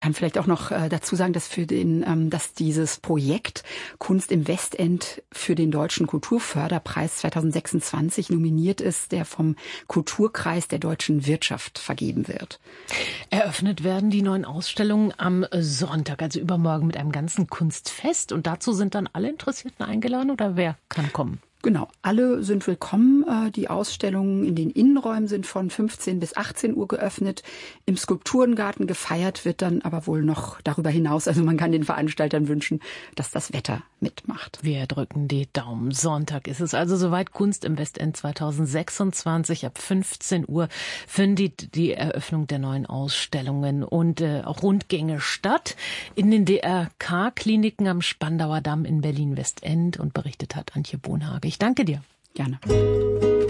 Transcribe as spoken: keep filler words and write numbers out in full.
Ich kann vielleicht auch noch äh, dazu sagen, dass für den, ähm, dass dieses Projekt Kunst im Westend für den Deutschen Kulturförderpreis zwanzig sechsundzwanzig nominiert ist, der vom Kulturkreis der deutschen Wirtschaft vergeben wird. Eröffnet werden die neuen Ausstellungen am Sonntag, also übermorgen, mit einem ganzen Kunstfest. Und dazu sind dann alle Interessierten eingeladen, oder wer kann kommen? Genau, alle sind willkommen. Die Ausstellungen in den Innenräumen sind von fünfzehn bis achtzehn Uhr geöffnet. Im Skulpturengarten gefeiert wird dann aber wohl noch darüber hinaus. Also man kann den Veranstaltern wünschen, dass das Wetter mitmacht. Wir drücken die Daumen. Sonntag ist es also soweit. Kunst im Westend zwanzig sechsundzwanzig. Ab fünfzehn Uhr findet die Eröffnung der neuen Ausstellungen und äh, auch Rundgänge statt in den D R K-Kliniken am Spandauer Damm in Berlin-Westend. Und berichtet hat Antje Bohnhage. Ich danke dir. Gerne.